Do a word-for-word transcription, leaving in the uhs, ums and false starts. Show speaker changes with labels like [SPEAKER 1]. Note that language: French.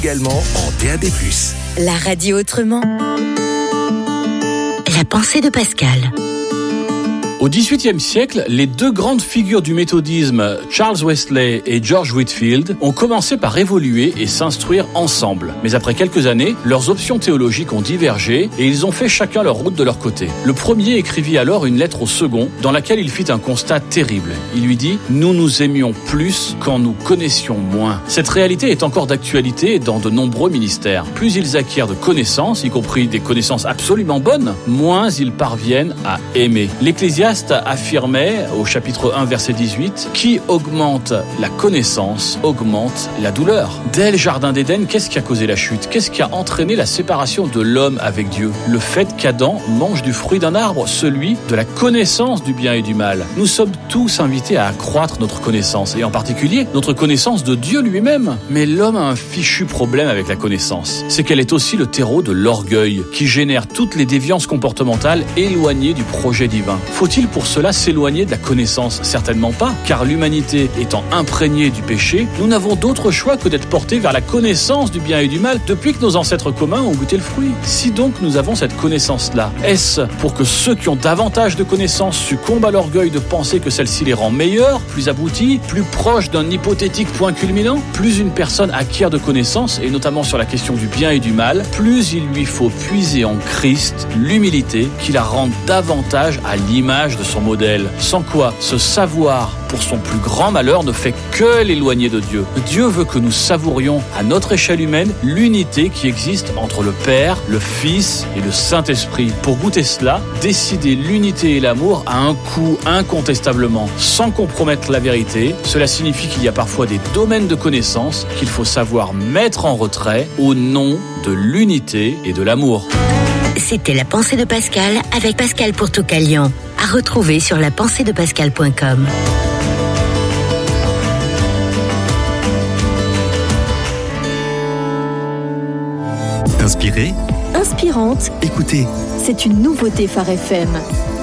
[SPEAKER 1] Également en D A B plus.
[SPEAKER 2] La radio autrement. La pensée de Pascal.
[SPEAKER 3] Au dix-huitième siècle, les deux grandes figures du méthodisme, Charles Wesley et George Whitefield, ont commencé par évoluer et s'instruire ensemble. Mais après quelques années, leurs options théologiques ont divergé et ils ont fait chacun leur route de leur côté. Le premier écrivit alors une lettre au second, dans laquelle il fit un constat terrible. Il lui dit « Nous nous aimions plus quand nous connaissions moins ». Cette réalité est encore d'actualité dans de nombreux ministères. Plus ils acquièrent de connaissances, y compris des connaissances absolument bonnes, moins ils parviennent à aimer. L'Ecclésiaste affirmait au chapitre un verset dix-huit « Qui augmente la connaissance augmente la douleur ». Dès le jardin d'Éden, qu'est-ce qui a causé la chute ? Qu'est-ce qui a entraîné la séparation de l'homme avec Dieu ? Le fait qu'Adam mange du fruit d'un arbre, celui de la connaissance du bien et du mal. Nous sommes tous invités à accroître notre connaissance, et en particulier notre connaissance de Dieu lui-même. Mais l'homme a un fichu problème avec la connaissance. C'est qu'elle est aussi le terreau de l'orgueil, qui génère toutes les déviances comportementales éloignées du projet divin. Faut-il pour cela s'éloigner de la connaissance ? Certainement pas, car l'humanité étant imprégnée du péché, nous n'avons d'autre choix que d'être portés vers la connaissance du bien et du mal depuis que nos ancêtres communs ont goûté le fruit. Si donc nous avons cette connaissance-là, est-ce pour que ceux qui ont davantage de connaissances succombent à l'orgueil de penser que celle-ci les rend meilleurs, plus aboutis, plus proches d'un hypothétique point culminant ? Plus une personne acquiert de connaissances, et notamment sur la question du bien et du mal, plus il lui faut puiser en Christ l'humilité qui la rende davantage à l'image de son modèle, sans quoi ce savoir pour son plus grand malheur ne fait que l'éloigner de Dieu. Dieu veut que nous savourions à notre échelle humaine l'unité qui existe entre le Père, le Fils et le Saint-Esprit. Pour goûter cela, décider l'unité et l'amour à un coup incontestablement, sans compromettre la vérité. Cela signifie qu'il y a parfois des domaines de connaissance qu'il faut savoir mettre en retrait au nom de l'unité et de l'amour.
[SPEAKER 2] C'était la pensée de Pascal avec Pascal Pourtoukalian. À retrouver sur la pensée de pascal point com.
[SPEAKER 1] Inspiré,
[SPEAKER 4] inspirante.
[SPEAKER 1] écoutez.
[SPEAKER 4] C'est une nouveauté Phare F M.